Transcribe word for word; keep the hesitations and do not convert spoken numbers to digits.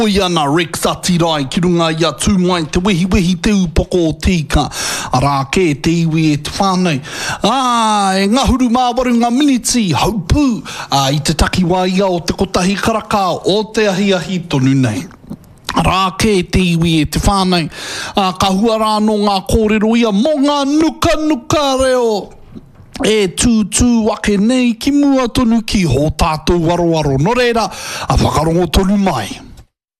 Oi ana Rex atirai ki runga ia tūngai te wehi wehi te upoko o tika. Arā ke te iwi e te whānei. Ah, e ngahuru māwaru ngā miniti, haupū. Ah, I te takiwa ia o te kotahi karakao o te ahi ahi tonu nei. Arā ke te iwi e te whānei. Ah, ka hua rā no ngā kōrero ia mo ngā nuka nuka reo. E tū tū wake nei ki mua tonu ki ho tātou waro waro. No reira, a whakarongo tonu mai.